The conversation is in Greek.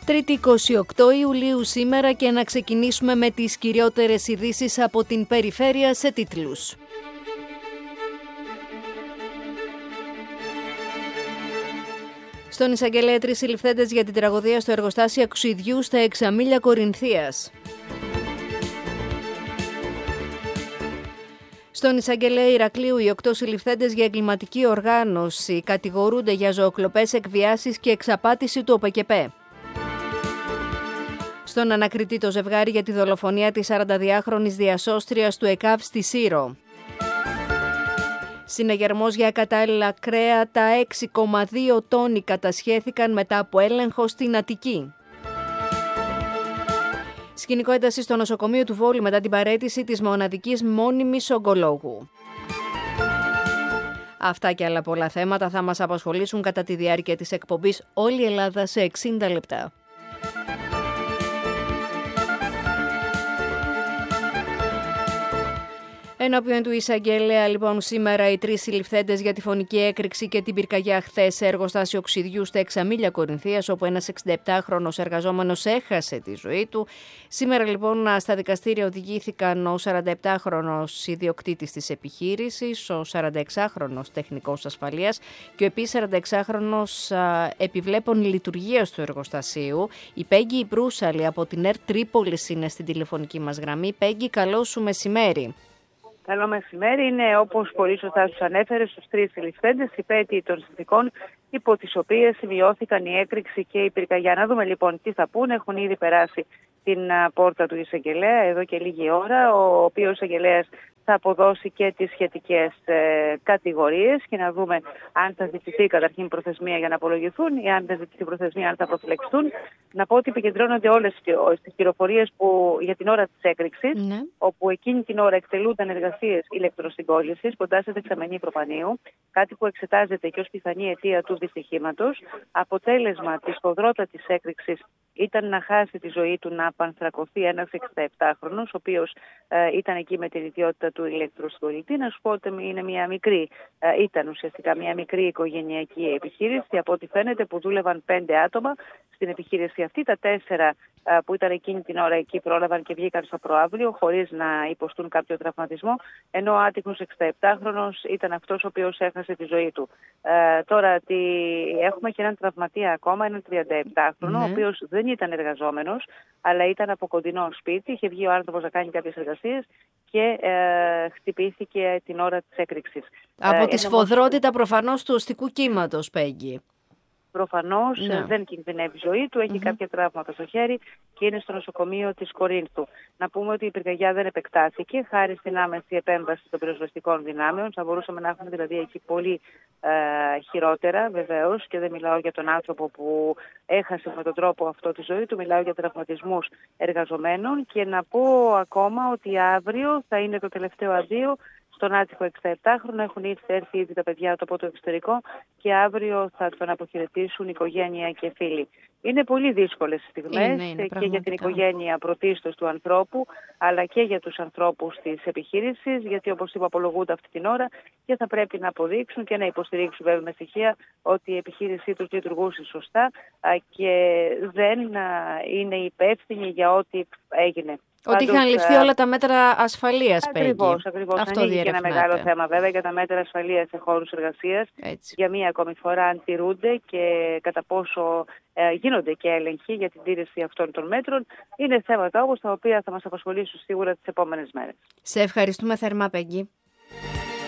Τρίτη 28 Ιουλίου σήμερα και να ξεκινήσουμε με τις κυριότερες ειδήσεις από την περιφέρεια σε τίτλους. Στον εισαγγελέα 3 συλληφθέντες για την τραγωδία στο εργοστάσιο οξυδιού στα Εξαμήλια Κορινθίας. Στον εισαγγελέα Ηρακλείου οι 8 συλληφθέντες για εγκληματική οργάνωση κατηγορούνται για ζωοκλοπές, εκβιάσεις και εξαπάτηση του ΟΠΕΚΕΠΕ. Στον ανακριτή το ζευγάρι για τη δολοφονία της 42χρονης διασώστριας του ΕΚΑΒ στη Σύρο. Συναγερμός για ακατάλληλα κρέατα 6,2 τόνοι κατασχέθηκαν μετά από έλεγχο στην Αττική. Σκηνικό ένταση στο νοσοκομείο του Βόλου μετά την παραίτηση της μοναδικής μόνιμης ογκολόγου. Αυτά και άλλα πολλά θέματα θα μας απασχολήσουν κατά τη διάρκεια της εκπομπής «Όλη η Ελλάδα σε 60 λεπτά». Ενώπιον του εισαγγελέα, λοιπόν, σήμερα οι 3 συλληφθέντες για τη φωνική έκρηξη και την πυρκαγιά χθες σε εργοστάσιο οξυδιού στα Εξαμήλια Κορινθίας, όπου ένας 67χρονος εργαζόμενος έχασε τη ζωή του. Σήμερα, λοιπόν, στα δικαστήρια οδηγήθηκαν ο 47χρονος ιδιοκτήτης της επιχείρησης, ο 46χρονος τεχνικός ασφαλείας και ο επίσης 46χρονος επιβλέπων λειτουργίας του εργοστασίου. Η Πέγγι Προύσαλη από την ΕΡΤ Τρίπολης είναι στην τηλεφωνική μας γραμμή. Πέγγι, καλό σου μεσημέρι. Καλό μεσημέρι. Είναι, όπως πολύ σωστά τους ανέφερε, στους 3 συλληφθέντες υπέτειοι των συνθηκών υπό τις οποίες σημειώθηκαν η έκρηξη και η πυρκαγιά. Να δούμε λοιπόν τι θα πούνε. Έχουν ήδη περάσει την πόρτα του εισαγγελέα εδώ και λίγη ώρα, ο οποίος εισαγγελέας θα αποδώσει και τις σχετικές κατηγορίες και να δούμε αν θα ζητηθεί καταρχήν προθεσμία για να απολογηθούν ή αν θα ζητηθεί προθεσμία, αν θα προφυλαξιστούν. Να πω ότι επικεντρώνονται όλες τις πληροφορίες που για την ώρα της έκρηξης, όπου εκείνη την ώρα εκτελούνταν εργασίες ηλεκτροσυγκόλλησης κοντά σε δεξαμενή προπανίου, κάτι που εξετάζεται και ως πιθανή αιτία του δυστυχήματος. Αποτέλεσμα της σφοδρότατης έκρηξης ήταν να χάσει τη ζωή του, να απανθρακωθεί ένας 67χρονος, ο οποίος ήταν εκεί με την ιδιότητα του ηλεκτροσυγκολητή. Να σου πω ότι ήταν ουσιαστικά μια μικρή οικογενειακή επιχείρηση, από ό,τι φαίνεται, που δούλευαν 5 άτομα στην επιχείρηση αυτή. Τα 4 που ήταν εκείνη την ώρα εκεί πρόλαβαν και βγήκαν στο προαύλιο χωρίς να υποστούν κάποιο τραυματισμό, ενώ ο άτυχος 67χρονος ήταν αυτός ο οποίος έχασε τη ζωή του. Τώρα έχουμε και έναν τραυματία ακόμα, έναν 37χρονο, ο οποίος δεν ήταν εργαζόμενος, αλλά ήταν από κοντινό σπίτι. Είχε βγει ο άνθρωπος να κάνει κάποιες εργασίες και χτυπήθηκε την ώρα της έκρηξης. Από τη σφοδρότητα προφανώς του οστικού κύματος, Πέγγι. Προφανώς δεν κινδυνεύει η ζωή του, έχει κάποια τραύματα στο χέρι και είναι στο νοσοκομείο της Κορίνθου. Να πούμε ότι η πυρκαγιά δεν επεκτάθηκε χάρη στην άμεση επέμβαση των πυροσβεστικών δυνάμεων. Θα μπορούσαμε να έχουμε δηλαδή εκεί πολύ χειρότερα, βεβαίως, και δεν μιλάω για τον άνθρωπο που έχασε με τον τρόπο αυτό τη ζωή του, μιλάω για τραυματισμούς εργαζομένων. Και να πω ακόμα ότι αύριο θα είναι το τελευταίο αντίο στον άτυχο 67χρονο. Έχουν έρθει ήδη τα παιδιά του από το εξωτερικό και αύριο θα τον αποχαιρετήσουν οικογένεια και φίλοι. Είναι πολύ δύσκολες στιγμές και για την οικογένεια πρωτίστως του ανθρώπου, αλλά και για τους ανθρώπους της επιχείρησης, γιατί όπως είπα απολογούνται αυτή την ώρα και θα πρέπει να αποδείξουν και να υποστηρίξουν βέβαια με στοιχεία ότι η επιχείρησή τους λειτουργούσε σωστά και δεν είναι υπεύθυνοι για ό,τι έγινε. Ότι είχαν ληφθεί όλα τα μέτρα ασφαλείας, Πέγγι. Ακριβώς. Ανοίγει και ένα μεγάλο θέμα βέβαια για τα μέτρα ασφαλείας σε χώρους εργασίας. Για μία ακόμη φορά αν τηρούνται και κατά πόσο γίνονται και έλεγχοι για την τήρηση αυτών των μέτρων. Είναι θέματα όμως τα οποία θα μας απασχολήσουν σίγουρα τις επόμενες μέρες. Σε ευχαριστούμε θερμά, Πέγγι.